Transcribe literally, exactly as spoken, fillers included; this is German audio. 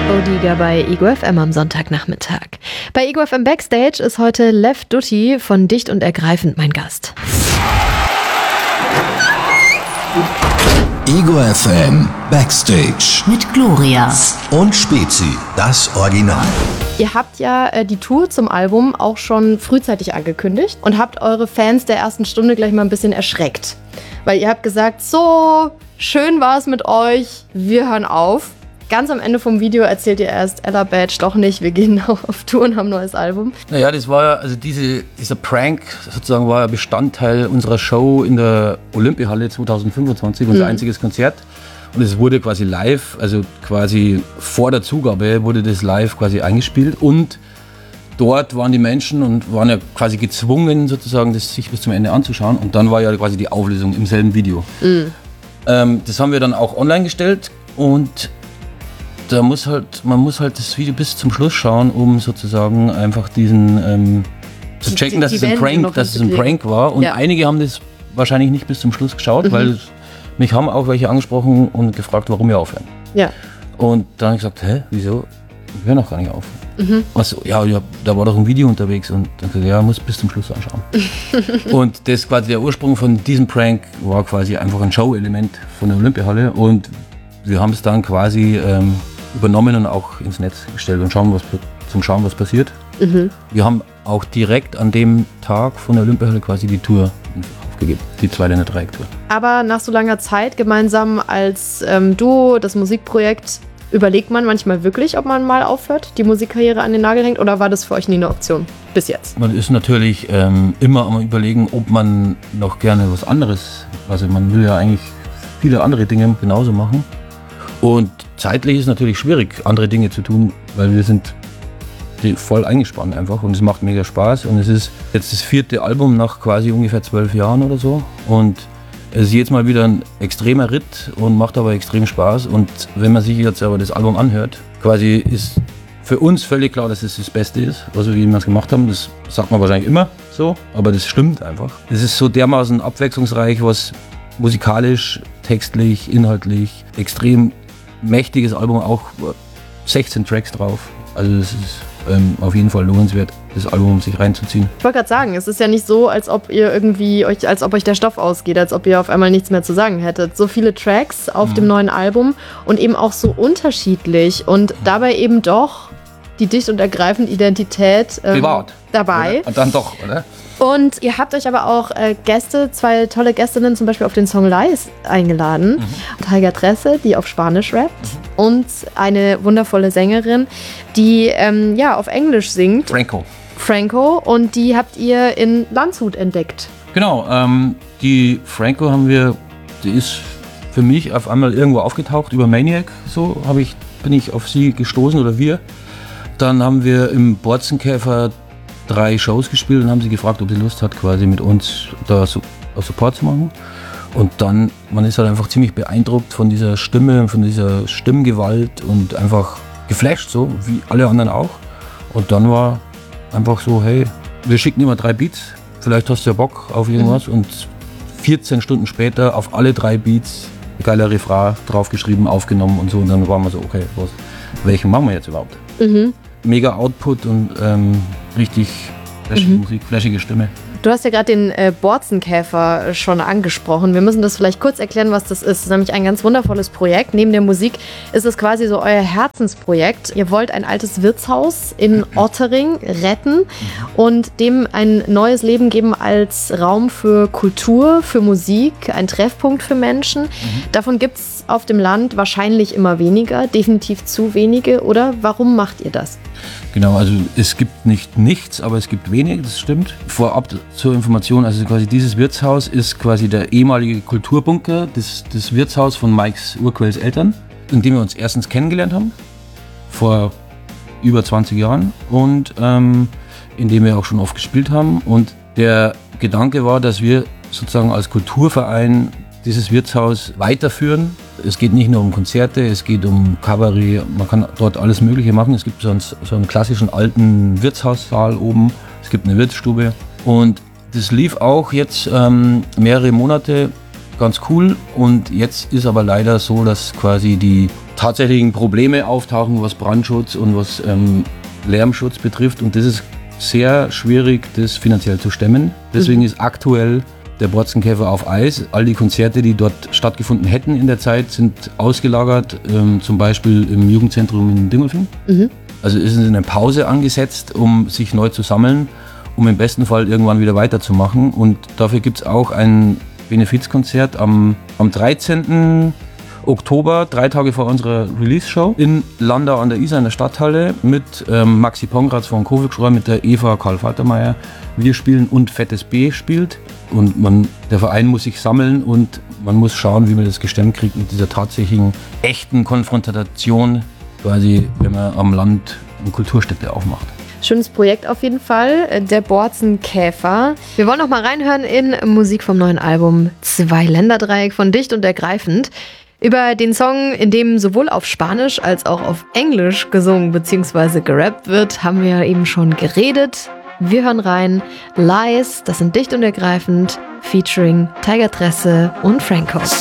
Odiga bei Ego F M am Sonntagnachmittag. Bei Ego F M Backstage ist heute Lev Dutti von Dicht und Ergreifend mein Gast. Ego F M Backstage mit Gloria und Spezi, das Original. Ihr habt ja äh, die Tour zum Album auch schon frühzeitig angekündigt und habt eure Fans der ersten Stunde gleich mal ein bisschen erschreckt. Weil ihr habt gesagt, so, schön war es mit euch, wir hören auf. Ganz am Ende vom Video erzählt ihr erst, Ella Badge, doch nicht, wir gehen auch auf Tour und haben ein neues Album. Naja, das war ja, also diese, dieser Prank sozusagen war ja Bestandteil unserer Show in der Olympiahalle zwanzig fünfundzwanzig, unser mhm. einziges Konzert. Und es wurde quasi live, also quasi vor der Zugabe wurde das live quasi eingespielt. Und dort waren die Menschen und waren ja quasi gezwungen, sozusagen das sich bis zum Ende anzuschauen. Und dann war ja quasi die Auflösung im selben Video. Mhm. Ähm, das haben wir dann auch online gestellt und da muss halt, man muss halt das Video bis zum Schluss schauen, um sozusagen einfach diesen ähm, zu checken, dass, es ein, Prank, dass es ein Prank war. Und ja. einige haben das wahrscheinlich nicht bis zum Schluss geschaut, mhm. weil mich haben auch welche angesprochen und gefragt, warum wir aufhören. Ja. Und dann habe ich gesagt, hä, wieso? Wir hören doch gar nicht auf. Mhm. Also, ja, ja, da war doch ein Video unterwegs und dann gesagt, ja, muss bis zum Schluss anschauen. Und das quasi der Ursprung von diesem Prank war quasi einfach ein Show-Element von der Olympiahalle und wir haben es dann quasi ähm, übernommen und auch ins Netz gestellt und schauen, was, zum Schauen, was passiert. Mhm. Wir haben auch direkt an dem Tag von der Olympiahalle quasi die Tour aufgegeben, die zweite in der Dreiecktour. Aber nach so langer Zeit gemeinsam als ähm, Duo, das Musikprojekt, überlegt man manchmal wirklich, ob man mal aufhört, die Musikkarriere an den Nagel hängt, oder war das für euch nie eine Option bis jetzt? Man ist natürlich ähm, immer am Überlegen, ob man noch gerne was anderes, also man will ja eigentlich viele andere Dinge genauso machen. Und zeitlich ist es natürlich schwierig, andere Dinge zu tun, weil wir sind voll eingespannt einfach und es macht mega Spaß. Und es ist jetzt das vierte Album nach quasi ungefähr zwölf Jahren oder so. Und es ist jetzt mal wieder ein extremer Ritt und macht aber extrem Spaß. Und wenn man sich jetzt aber das Album anhört, quasi ist für uns völlig klar, dass es das Beste ist, was wir jemals gemacht haben. Das sagt man wahrscheinlich immer so, aber das stimmt einfach. Es ist so dermaßen abwechslungsreich, was musikalisch, textlich, inhaltlich extrem mächtiges Album, auch sechzehn Tracks drauf. Also es ist ähm, auf jeden Fall lohnenswert, das Album sich reinzuziehen. Ich wollte gerade sagen, es ist ja nicht so, als ob ihr irgendwie euch, als ob euch der Stoff ausgeht, als ob ihr auf einmal nichts mehr zu sagen hättet. So viele Tracks auf mhm. dem neuen Album und eben auch so unterschiedlich und mhm. dabei eben doch die dicht und ergreifende Identität ähm, privat dabei. Oder? Und dann doch, oder? Und ihr habt euch aber auch äh, Gäste, zwei tolle Gästinnen zum Beispiel auf den Song Lies eingeladen. Mhm. Tiger Tresse, die auf Spanisch rappt. Mhm. Und eine wundervolle Sängerin, die ähm, ja auf Englisch singt. Franco. Franco. Und die habt ihr in Landshut entdeckt. Genau, ähm, die Franco haben wir, die ist für mich auf einmal irgendwo aufgetaucht über Maniac. So hab ich, bin ich auf sie gestoßen oder wir. Dann haben wir im Borzenkäfer drei Shows gespielt und haben sie gefragt, ob sie Lust hat, quasi mit uns da Support zu machen. Und dann, man ist halt einfach ziemlich beeindruckt von dieser Stimme, von dieser Stimmgewalt und einfach geflasht, so wie alle anderen auch. Und dann war einfach so, hey, wir schicken immer drei Beats, vielleicht hast du ja Bock auf irgendwas. Mhm. Und vierzehn Stunden später auf alle drei Beats geiler Refrain draufgeschrieben, aufgenommen und so. Und dann waren wir so, okay, was, welchen machen wir jetzt überhaupt? Mhm. Mega Output und ähm, richtig flashige mhm. Musik, flashige Stimme. Du hast ja gerade den äh, Borzenkäfer schon angesprochen. Wir müssen das vielleicht kurz erklären, was das ist. Das ist nämlich ein ganz wundervolles Projekt. Neben der Musik ist es quasi so euer Herzensprojekt. Ihr wollt ein altes Wirtshaus in Ottering retten und dem ein neues Leben geben als Raum für Kultur, für Musik, ein Treffpunkt für Menschen. Mhm. Davon gibt es auf dem Land wahrscheinlich immer weniger, definitiv zu wenige. Oder warum macht ihr das? Genau, also es gibt nicht nichts, aber es gibt wenig, das stimmt. Vorab zur Information, also quasi dieses Wirtshaus ist quasi der ehemalige Kulturbunker, das, das Wirtshaus von Mikes Urquells Eltern, in dem wir uns erstens kennengelernt haben, vor über zwanzig Jahren und ähm, in dem wir auch schon oft gespielt haben. Und der Gedanke war, dass wir sozusagen als Kulturverein dieses Wirtshaus weiterführen. Es geht nicht nur um Konzerte, es geht um Kabarett, man kann dort alles Mögliche machen. Es gibt so einen, so einen klassischen alten Wirtshaussaal oben, es gibt eine Wirtsstube und das lief auch jetzt ähm, mehrere Monate ganz cool und jetzt ist aber leider so, dass quasi die tatsächlichen Probleme auftauchen, was Brandschutz und was ähm, Lärmschutz betrifft. Und das ist sehr schwierig, das finanziell zu stemmen. Deswegen mhm. ist aktuell der Borzenkäfer auf Eis. All die Konzerte, die dort stattgefunden hätten in der Zeit, sind ausgelagert, ähm, zum Beispiel im Jugendzentrum in Dingolfing. Mhm. Also ist eine Pause angesetzt, um sich neu zu sammeln, um im besten Fall irgendwann wieder weiterzumachen. Und dafür gibt es auch ein Benefizkonzert am, am dreizehnten Oktober, drei Tage vor unserer Release-Show, in Landau an der Isar in der Stadthalle mit ähm, Maxi Pongratz von Kovic-Schreur, mit der Eva Karl-Vatermeier. Wir spielen und Fettes B spielt. Und man, der Verein muss sich sammeln und man muss schauen, wie man das gestemmt kriegt mit dieser tatsächlichen, echten Konfrontation, quasi, wenn man am Land eine Kulturstätte aufmacht. Schönes Projekt auf jeden Fall, der Borzenkäfer. Wir wollen noch mal reinhören in Musik vom neuen Album Zwei-Länder-Dreieck von Dicht und Ergreifend. Über den Song, in dem sowohl auf Spanisch als auch auf Englisch gesungen bzw. gerappt wird, haben wir eben schon geredet. Wir hören rein. Lies, das sind Dicht und Ergreifend, featuring Tiger Tresse und Franco.